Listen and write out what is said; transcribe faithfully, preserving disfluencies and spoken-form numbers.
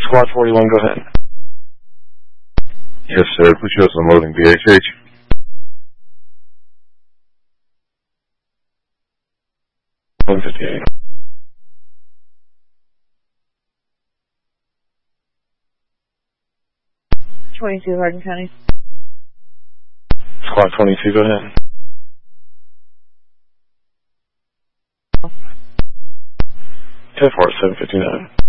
Squad forty-one, go ahead. Yes, sir. Put you up some loading, B H H. one fifty-eight. twenty-two, Hardin County. Squad twenty-two, go ahead. ten four, seven fifty-nine.